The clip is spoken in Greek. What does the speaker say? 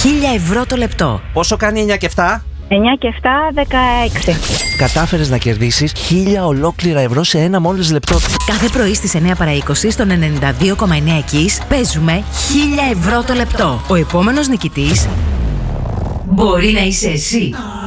ευρώ το λεπτό. Πόσο κάνει 9 και 7? 9 και 7, 16. Κατάφερες να κερδίσεις 1.000 ολόκληρα ευρώ σε ένα μόλις λεπτό. Κάθε πρωί στις 9 παρά 20 στον 92,9 Kiss παίζουμε 1.000 ευρώ το λεπτό. Ο επόμενος νικητής μπορεί να είσαι εσύ.